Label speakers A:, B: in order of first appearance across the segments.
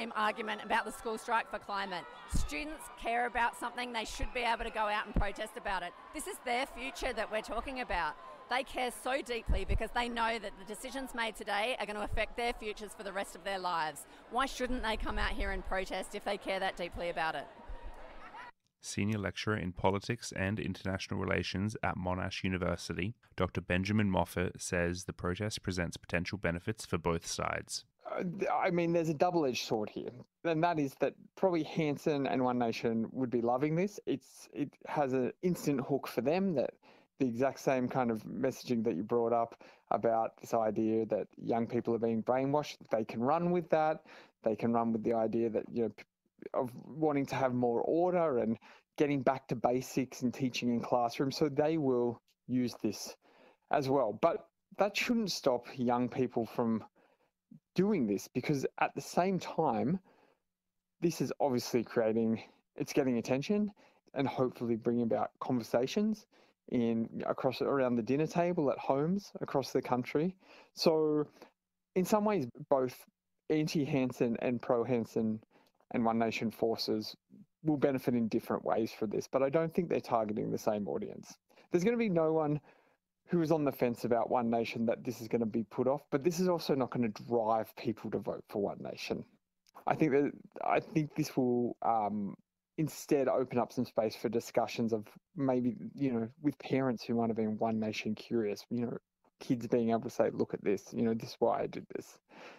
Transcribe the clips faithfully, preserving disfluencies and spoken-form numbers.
A: same argument about the school strike for climate. Students care about something, they should be able to go out and protest about it. This is their future that we're talking about. They care so deeply because they know that the decisions made today are going to affect their futures for the rest of their lives. Why shouldn't they come out here and protest if they care that deeply about it?
B: Senior lecturer in politics and international relations at Monash University, Doctor Benjamin Moffat says the protest presents potential benefits for both sides.
C: Uh, I mean, there's a double-edged sword here, and that is that probably Hanson and One Nation would be loving this. It's it has an instant hook for them, that the exact same kind of messaging that you brought up about this idea that young people are being brainwashed. They can run with that. They can run with the idea that, you know, of wanting to have more order and getting back to basics and teaching in classrooms. So they will use this as well. But that shouldn't stop young people from doing this, because at the same time, this is obviously creating, it's getting attention and hopefully bringing about conversations in across around the dinner table at homes across the country. So in some ways, both anti-Hanson and pro-Hanson and One Nation forces will benefit in different ways for this, but I don't think they're targeting the same audience. There's going to be no one who is on the fence about One Nation that this is going to be put off, but this is also not going to drive people to vote for One Nation. I think that I think this will um, instead open up some space for discussions of maybe, you know, with parents who might have been One Nation curious, you know, kids being able to say, look at this, you know, this is why I did this.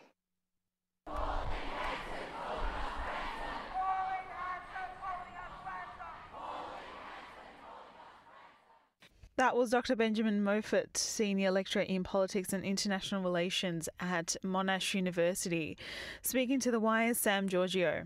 D: That was Doctor Benjamin Moffat, Senior Lecturer in Politics and International Relations at Monash University, speaking to the Wire's Sam Giorgio.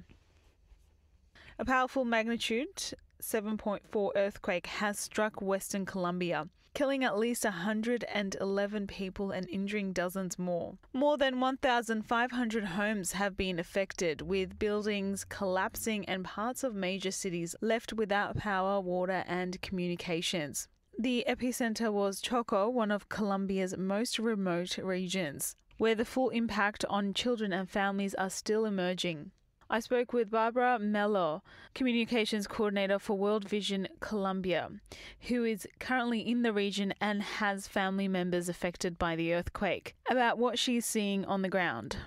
D: A powerful magnitude seven point four earthquake has struck Western Colombia, killing at least one hundred eleven people and injuring dozens more. More than one thousand five hundred homes have been affected, with buildings collapsing and parts of major cities left without power, water and communications. The epicenter was Choco, one of Colombia's most remote regions, where the full impact on children and families are still emerging. I spoke with Barbara Mello, Communications Coordinator for World Vision Colombia, who is currently in the region and has family members affected by the earthquake, about what she's seeing on the ground.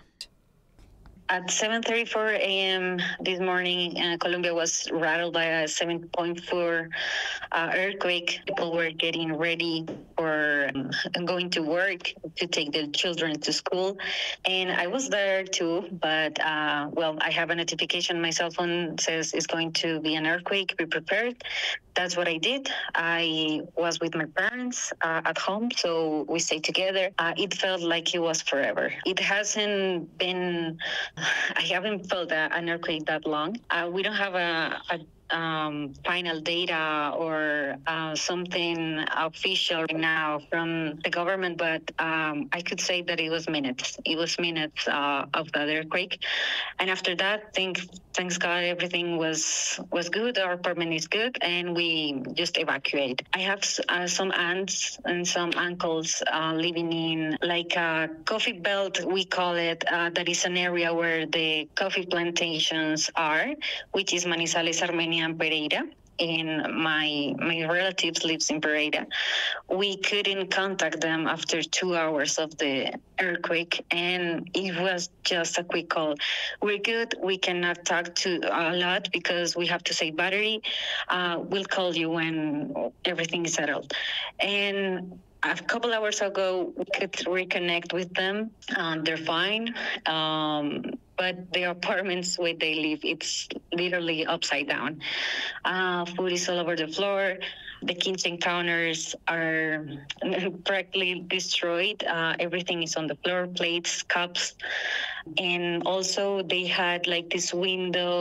E: At seven thirty-four a.m. this morning, uh, Colombia was rattled by a seven point four uh, earthquake. People were getting ready for um, going to work to take their children to school. And I was there too, but uh, well, I have a notification. My cell phone says it's going to be an earthquake. Be prepared. That's what I did. I was with my parents uh, at home, so we stayed together. Uh, it felt like it was forever. It hasn't been, I haven't felt a, an earthquake that long. Uh, we don't have a, a Um, final data or uh, something official right now from the government, but um, I could say that it was minutes. It was minutes uh, of the earthquake, and after that, thank, thanks God, everything was was good. Our apartment is good, and we just evacuate. I have uh, some aunts and some uncles uh, living in like a coffee belt, we call it. Uh, that is an area where the coffee plantations are, which is Manizales, Armenia, and Pereira. And my my relatives lives in Pereira. We couldn't contact them after two hours of the earthquake, and it was just a quick call. We're good. We cannot talk to a lot because we have to save battery. Uh, we'll call you when everything is settled. And a couple hours ago, we could reconnect with them. Um, they're fine. Um, but the apartments where they live, it's literally upside down. Uh, food is all over the floor. The kitchen counters are practically destroyed. Uh, everything is on the floor, plates, cups. And also they had like this window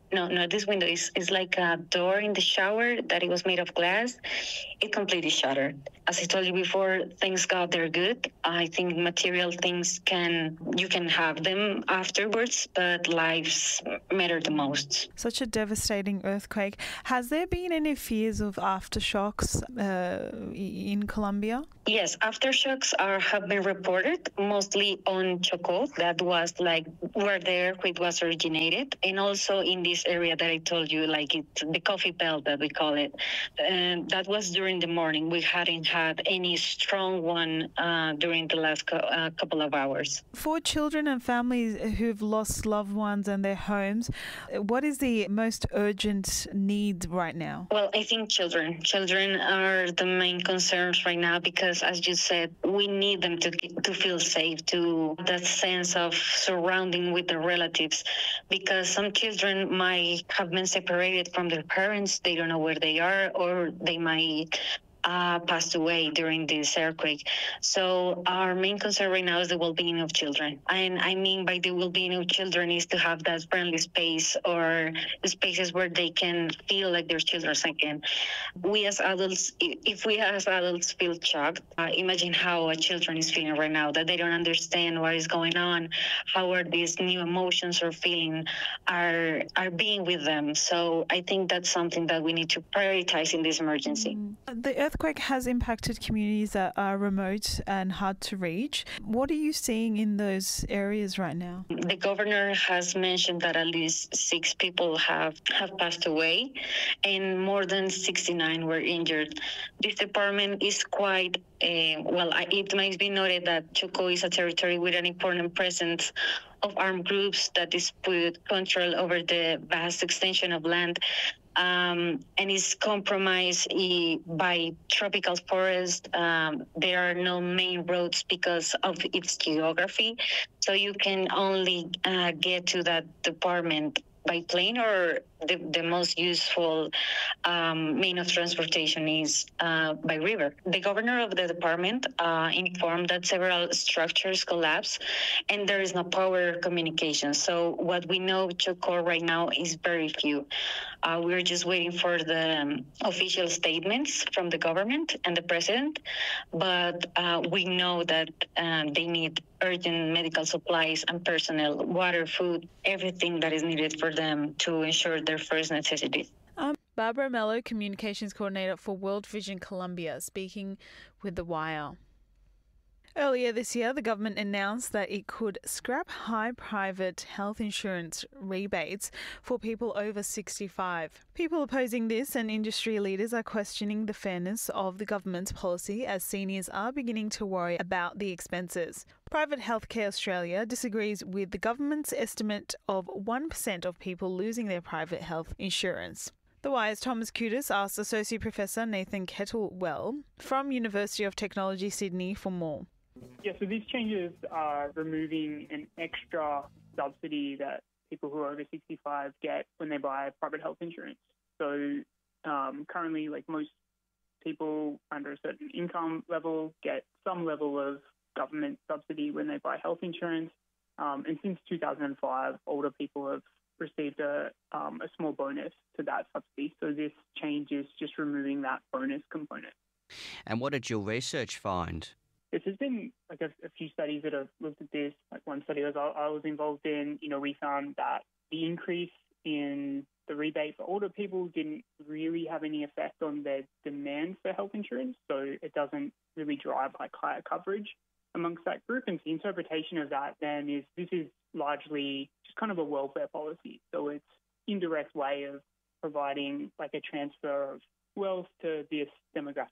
E: No, no, this window is, is like a door in the shower that it was made of glass. It completely shattered. As I told you before, thanks God they're good. I think material things can, you can have them afterwards, but lives matter the most.
D: Such a devastating earthquake. Has there been any fears of aftershocks uh, in Colombia?
E: Yes, aftershocks are have been reported mostly on Chocó. That was like where the earthquake was originated, and also in this area that I told you, like it, the coffee belt that we call it. And that was during the morning. We hadn't had any strong one uh, during the last co- uh, couple of hours.
D: For children and families who've lost loved ones and their homes, what is the most urgent need right now?
E: Well, I think children. Children are the main concerns right now because, as you said, we need them to to feel safe, to that sense of surrounding with their relatives, because some children might have been separated from their parents. They don't know where they are, or they might Uh, passed away during this earthquake. So our main concern right now is the well-being of children. And I mean by the well-being of children is to have that friendly space or spaces where they can feel like they're children again. We as adults, if we as adults feel shocked, uh, imagine how a children is feeling right now, that they don't understand what is going on, how are these new emotions or feeling are are being with them. So I think that's something that we need to prioritize in this emergency.
D: Mm. The earthquake has impacted communities that are remote and hard to reach. What are you seeing in those areas right now?
E: The governor has mentioned that at least six people have, have passed away and more than sixty-nine were injured. This department is quite, uh, well, it might be noted that Chocó is a territory with an important presence of armed groups that dispute control over the vast extension of land. Um, and is compromised uh, by tropical forest. Um, there are no main roads because of its geography. So you can only uh, get to that department by plane, or the, the most useful um, mean of transportation is uh, by river. The governor of the department uh, informed that several structures collapsed and there is no power communication. So what we know Chocó right now is very few. Uh, we're just waiting for the um, official statements from the government and the president, but uh, we know that um, they need urgent medical supplies and personnel, water, food, everything that is needed for them to ensure their first necessities.
D: Um, Barbara Mello, Communications Coordinator for World Vision Colombia, speaking with The Wire. Earlier this year, the government announced that it could scrap high private health insurance rebates for people over sixty-five. People opposing this and industry leaders are questioning the fairness of the government's policy as seniors are beginning to worry about the expenses. Private Healthcare Australia disagrees with the government's estimate of one percent of people losing their private health insurance. The Wire's Thomas Kutis asked Associate Professor Nathan Kettlewell from University of Technology Sydney for more.
F: Yeah, so these changes are removing an extra subsidy that people who are over sixty-five get when they buy private health insurance. So um, currently, like most people under a certain income level get some level of government subsidy when they buy health insurance. Um, and since two thousand five, older people have received a, um, a small bonus to that subsidy. So this change is just removing that bonus component.
G: And what did your research find?
F: Yes, there's been like a, a few studies that have looked at this. Like one study was I, I was involved in, you know, we found that the increase in the rebate for older people didn't really have any effect on their demand for health insurance. So it doesn't really drive like higher coverage amongst that group. And the interpretation of that then is this is largely just kind of a welfare policy. So it's indirect way of providing like a transfer of wealth to this demographic.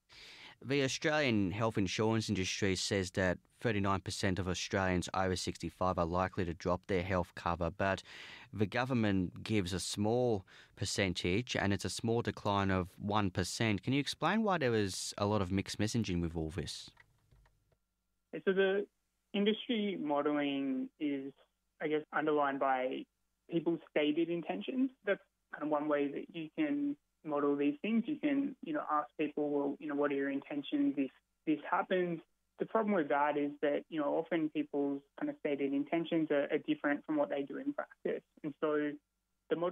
G: The Australian health insurance industry says that thirty-nine percent of Australians over sixty-five are likely to drop their health cover, but the government gives a small percentage and it's a small decline of one percent. Can you explain why there was a lot of mixed messaging with all this?
F: So the industry modelling is, I guess, underlined by people's stated intentions. That's kind of one way that you can model these things. You can, you know, ask people, well, you know, what are your intentions if this happens? The problem with that is that, you know, often people's kind of stated intentions are, are different from what they do in practice. And so the modelling that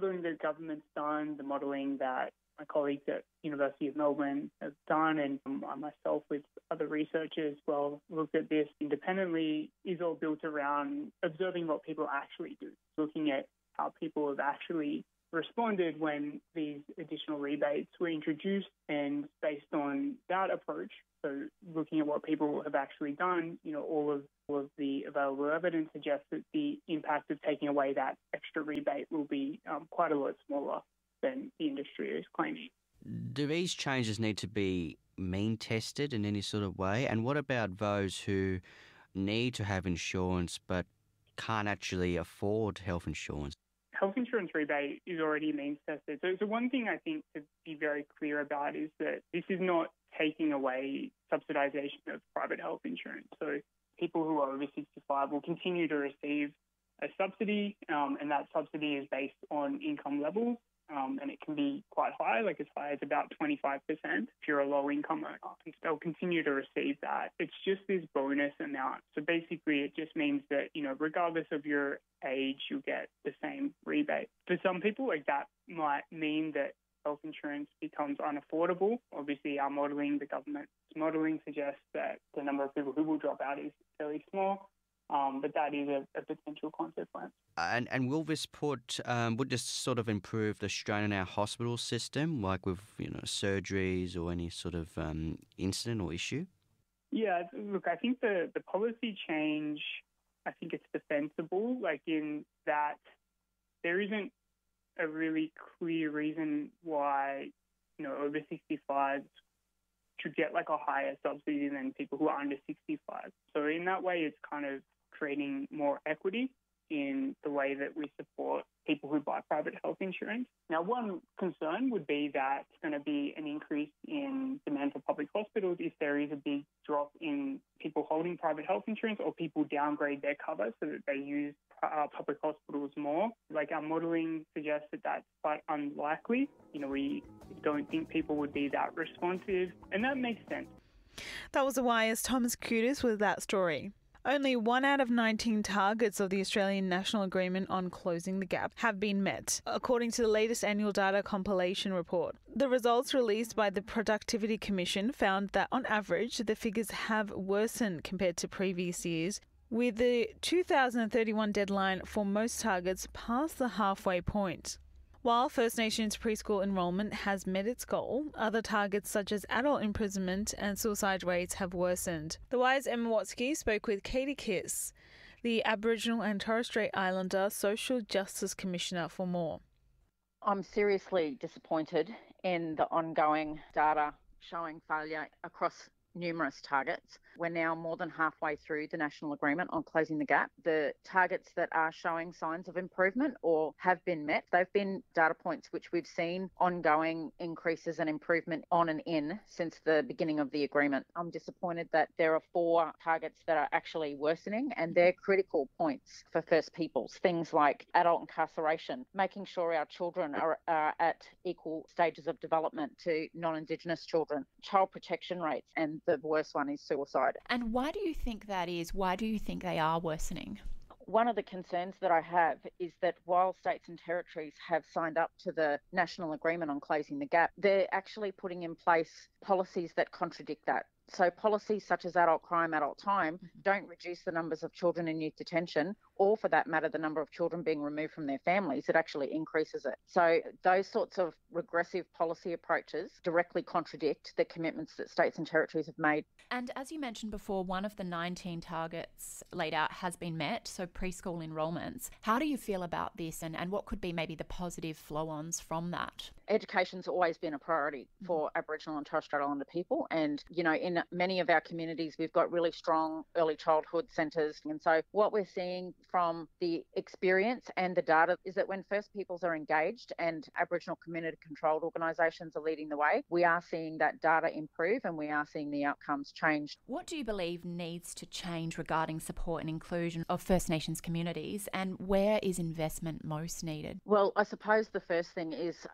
F: government's done, the modelling that my colleagues at University of Melbourne have done, and I myself with other researchers well looked at this independently, is all built around observing what people actually do, looking at how people have actually responded when these additional rebates were introduced, and based on that approach, so looking at what people have actually done, you know, all of, all of the available evidence suggests that the impact of taking away that extra rebate will be um, quite a lot smaller than the industry is claiming.
G: Do these changes need to be mean tested in any sort of way? And what about those who need to have insurance but can't actually afford health insurance?
F: Health insurance rebate is already means tested. So, so one thing I think to be very clear about is that this is not taking away subsidisation of private health insurance. So people who are over sixty-five will continue to receive a subsidy, um, and that subsidy is based on income levels. Um, and it can be quite high, like as high as about twenty-five percent if you're a low-income earner. And they'll continue to receive that. It's just this bonus amount. So basically, it just means that, you know, regardless of your age, you'll get the same rebate. For some people, like that might mean that health insurance becomes unaffordable. Obviously, our modelling, the government's modelling suggests that the number of people who will drop out is fairly small. Um, but that is a, a potential consequence.
G: And and will this put um, would this sort of improve the strain in our hospital system, like with you know surgeries or any sort of um, incident or issue?
F: Yeah, look, I think the, the policy change, I think it's defensible, like in that there isn't a really clear reason why you know over sixty-fives should get like a higher subsidy than people who are under sixty-five. So in that way, it's kind of creating more equity in the way that we support people who buy private health insurance. Now, one concern would be that it's going to be an increase in demand for public hospitals if there is a big drop in people holding private health insurance or people downgrade their cover so that they use uh, public hospitals more. Like our modelling suggests that that's quite unlikely. You know, we don't think people would be that responsive, and that makes sense.
D: That was the Wire's Thomas Kutis with that story. Only one out of nineteen targets of the Australian National Agreement on Closing the Gap have been met, according to the latest annual data compilation report. The results released by the Productivity Commission found that, on average, the figures have worsened compared to previous years, with the two thousand thirty-one deadline for most targets past the halfway point. While First Nations preschool enrolment has met its goal, other targets such as adult imprisonment and suicide rates have worsened. The Wire's Emma Watsky spoke with Katie Kiss, the Aboriginal and Torres Strait Islander Social Justice Commissioner, for more.
H: I'm seriously disappointed in the ongoing data showing failure across numerous targets. We're now more than halfway through the National Agreement on Closing the Gap. The targets that are showing signs of improvement or have been met, they've been data points which we've seen ongoing increases and improvement on and in since the beginning of the agreement. I'm disappointed that there are four targets that are actually worsening, and they're critical points for First Peoples. Things like adult incarceration, making sure our children are, are at equal stages of development to non-Indigenous children, child protection rates, and the worst one is suicide.
I: And why do you think that is? Why do you think they are worsening?
H: One of the concerns that I have is that while states and territories have signed up to the National Agreement on Closing the Gap, they're actually putting in place policies that contradict that. So policies such as adult crime, adult time don't reduce the numbers of children in youth detention, or for that matter, the number of children being removed from their families. It actually increases it. So those sorts of regressive policy approaches directly contradict the commitments that states and territories have made.
I: And as you mentioned before, one of the nineteen targets laid out has been met, so preschool enrolments. How do you feel about this, and, and what could be maybe the positive flow-ons from that?
H: Education's always been a priority for mm-hmm. Aboriginal and Torres Strait Islander people. And, you know, in many of our communities, we've got really strong early childhood centres. And so what we're seeing from the experience and the data is that when First Peoples are engaged and Aboriginal community controlled organisations are leading the way, we are seeing that data improve and we are seeing the outcomes change.
I: What do you believe needs to change regarding support and inclusion of First Nations communities, and where is investment most needed?
H: Well, I suppose the first thing is lack of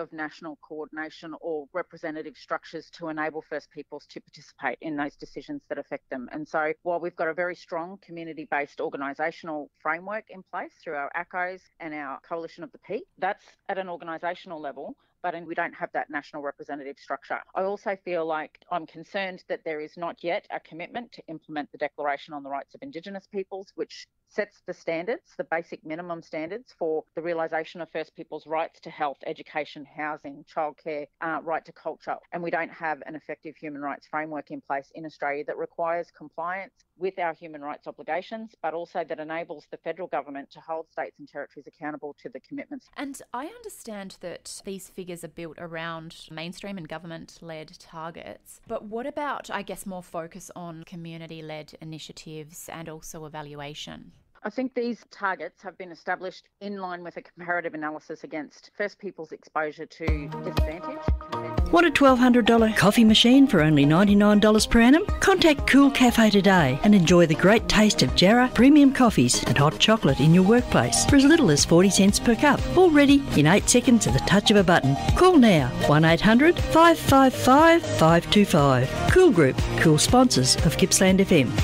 H: of national coordination or representative structures to enable First Peoples to participate in those decisions that affect them. And so while we've got a very strong community-based organisational framework in place through our A C Os and our Coalition of the Peak, that's at an organisational level, but we don't have that national representative structure. I also feel like I'm concerned that there is not yet a commitment to implement the Declaration on the Rights of Indigenous Peoples, which sets the standards, the basic minimum standards for the realisation of First Peoples' rights to health, education, housing, childcare, uh, right to culture. And we don't have an effective human rights framework in place in Australia that requires compliance with our human rights obligations, but also that enables the federal government to hold states and territories accountable to the commitments.
I: And I understand that these figures are built around mainstream and government-led targets. But what about, I guess, more focus on community-led initiatives and also evaluation?
H: I think these targets have been established in line with a comparative analysis against First Peoples' exposure to disadvantage.
J: Want a twelve hundred dollars coffee machine for only ninety-nine dollars per annum? Contact Cool Cafe today and enjoy the great taste of Jarrah premium coffees and hot chocolate in your workplace for as little as forty cents per cup. All ready in eight seconds at the touch of a button. Call now, one eight hundred, five five five, five two five. Cool Group, cool sponsors of Gippsland F M.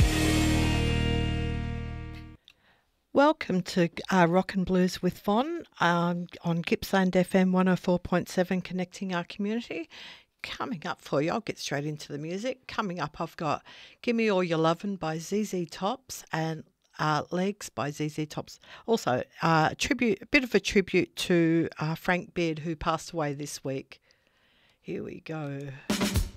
K: Welcome to uh, Rock and Blues with Von um, on Gippsland F M one oh four point seven, connecting our community. Coming up for you, I'll get straight into the music. Coming up, I've got Give Me All Your Lovin' by Z Z Tops and uh, Legs by Z Z Tops. Also, uh, tribute, a bit of a tribute to uh, Frank Beard, who passed away this week. Here we go.